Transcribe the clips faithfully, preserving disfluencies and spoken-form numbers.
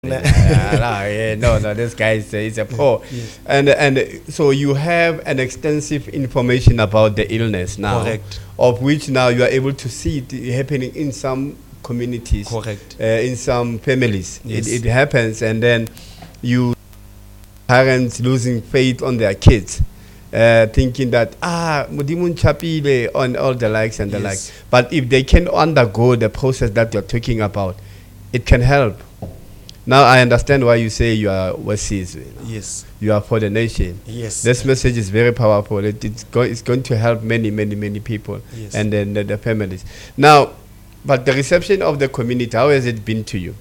Yeah, yeah, no, no, this guy is, is a pro. Yes. And and so you have an extensive information about the illness now, Correct. of which now you are able to see it happening in some communities, Correct. uh, in some families. Yes. It, it happens, and then you parents losing faith on their kids. Uh, thinking that ah Mudimun Chapile on all the likes and the Yes. likes, but if they can undergo the process that you're talking about, it can help. Now I understand why you say you are overseas. You know. Yes. You are for the nation. Yes. This message is very powerful. It, it's, go, it's going to help many, many, many people, Yes. and then the, the families. Now, but the reception of the community, how has it been to you?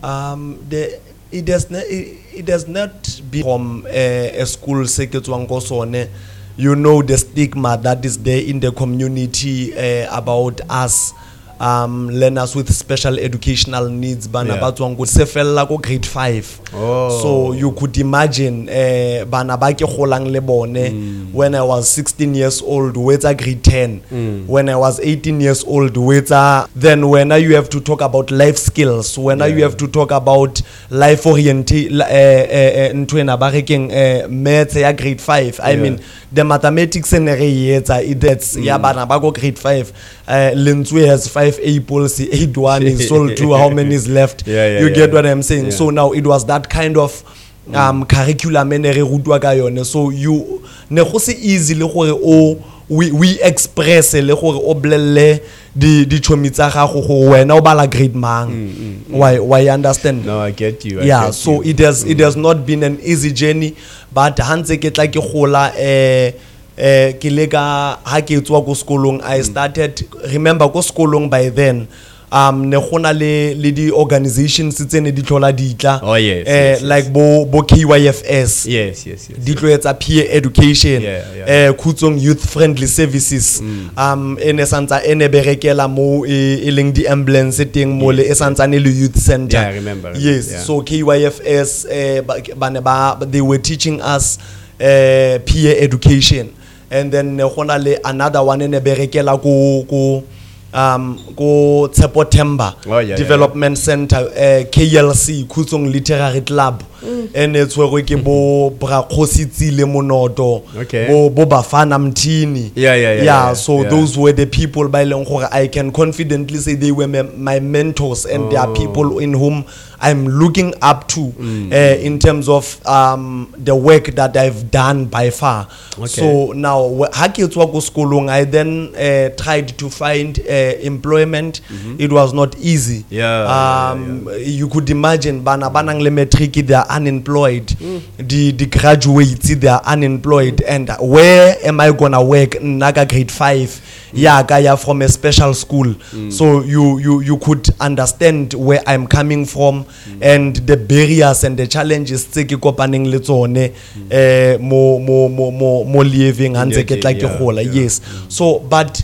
Um, the it does not it, it does not be from uh, a school secretary. You know the stigma that is there in the community uh, about us. Um, learners with special educational needs, bana Yeah. batwang go sefella go grade five. Oh. So you could imagine, uh, bana ba ke golang le bone. When I was sixteen years old, with a grade ten. When I was eighteen years old, with a then when you have to talk about life skills, when Yeah. you have to talk about life oriented, ntwena ba rekeng maths ya grade five. I Yeah. mean the mathematics in the that's ya bana ba go grade five. Uh, Lenzwe has five apples, eight one is sold two. How many is left? Yeah, yeah, you yeah. get what I'm saying? Yeah. So now it was that kind of um, curriculum ene re rutwa ka yone. So you ne go se easy le gore o we we express le gore o blelle di di chomi tsa gago go wena o bala grade mang. Why why you understand? No, I get you. I Yeah, get so you. it has it has not been an easy journey, but hanse ke tla ke gola eh eh ke leka ha ke tswa go skolong. I started, remember go skolong by then um ne gona le le di organizations tse ne di tlola ditla. Oh, yes, eh yes, yes. like bo bo K Y F S. Yes, yes, yes. Di tloetsa peer education, Yeah, yeah. eh Khutsong youth friendly services. Um ene santsa ene berekela mo e e leng di ambulance teng mo le e santsa ne le youth center. Yeah, I remember, remember, Yes, yeah. so K Y F S eh ba bane ba they were teaching us uh, peer education, and then ne gona le another one ene berekela ko ko um go Tshepo Themba Oh, yeah, Development Center, uh, K L C Khutsong Literary Club, and it's where we bo bra Khositsile Monoto, Okay. bo bo Bafana Mthini. Yeah, yeah, yeah, yeah yeah, so yeah. those were the people by leng gore I can confidently say they were my, my mentors, and they are people in whom I'm looking up to uh, in terms of um the work that I've done by far. Okay. So now wh- ha ke tswa ko skolong, I then uh, tried to find uh, employment. It was not easy. Yeah, yeah, um you could imagine bana banang le matric, they are unemployed. The the graduates, they are unemployed, and where am I gonna work? Naga grade five, yeah, kaya from a special school. So you you you could understand where I'm coming from, and the barriers and the challenges tse ke kopaneng le tsone eh mo mo mo mo mo living hanze ke tla ke Yeah, gola. yeah. Yes, so but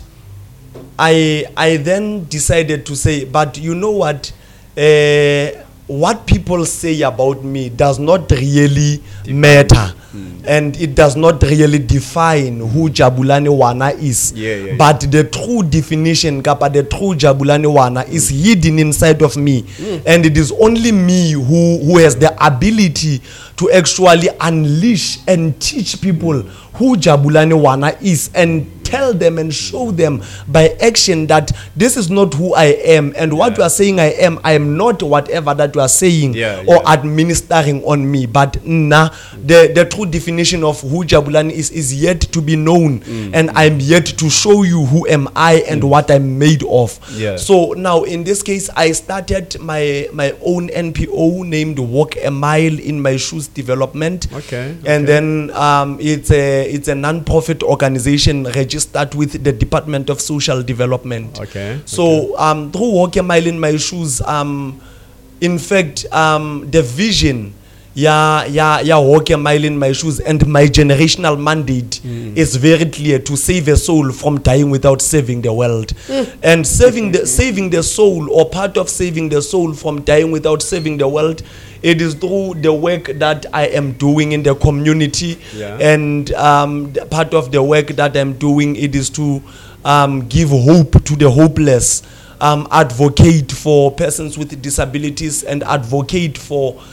I I then decided to say, but you know what, uh, what people say about me does not really matter, and it does not really define who Jabulani Wana is. Yeah, yeah, yeah. But the true definition, kapa the true Jabulani Wana is hidden inside of me, and it is only me who who has the ability to actually unleash and teach people who Jabulani Wana is, and tell them and show them by action that this is not who I am, and what Yeah. you are saying I am, I am not whatever that you are saying Yeah, or yeah. administering on me. But nah, the the true definition of who Jabulani is is yet to be known, and I'm yet to show you who am I and what I'm made of. Yeah. So now in this case, I started my my own N P O named Walk a Mile in My Shoes Development. Okay, And okay. then um, it's a it's a non-profit organization registered with the Department of Social Development. Okay, So um, through Walk a Mile in My Shoes, um, in fact, um, the vision, yeah, yeah, yeah, Walk a Mile in My Shoes, and my generational mandate is very clear: to save a soul from dying without saving the world. And saving the saving the soul, or part of saving the soul from dying without saving the world, it is through the work that I am doing in the community. Yeah. And um, the part of the work that I'm doing, it is to um, give hope to the hopeless, um, advocate for persons with disabilities, and advocate for